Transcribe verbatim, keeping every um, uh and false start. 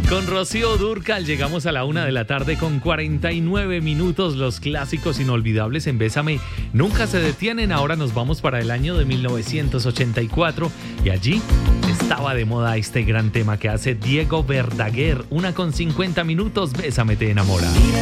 Con Rocío Dúrcal llegamos a la una de la tarde con cuarenta y nueve minutos. Los clásicos inolvidables en Bésame nunca se detienen. Ahora nos vamos para el año de mil novecientos ochenta y cuatro y allí estaba de moda este gran tema que hace Diego Verdaguer. Una con cincuenta minutos, Bésame te enamora.